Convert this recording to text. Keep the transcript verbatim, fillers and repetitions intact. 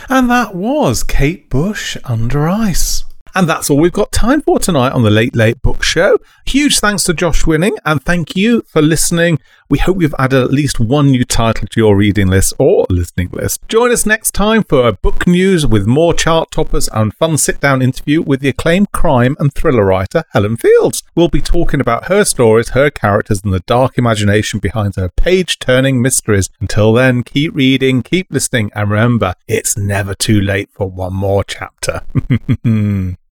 And that was Kate Bush, Under Ice. And that's all we've got time for tonight on the Late Late Book Show. Huge thanks to Josh Winning, and thank you for listening. We hope you've added at least one new title to your reading list or listening list. Join us next time for book news with more chart toppers and fun sit-down interview with the acclaimed crime and thriller writer Helen Fields. We'll be talking about her stories, her characters, and the dark imagination behind her page-turning mysteries. Until then, keep reading, keep listening, and remember, it's never too late for one more chapter.